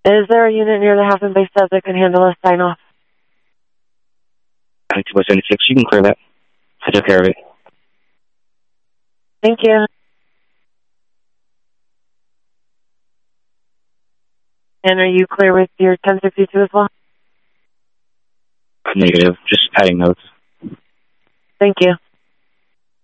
Is there a unit near the half and base that can handle a sign-off? 9276, you can clear that. I took care of it. Thank you. And are you clear with your 1062 as well? Negative. Just adding notes. Thank you.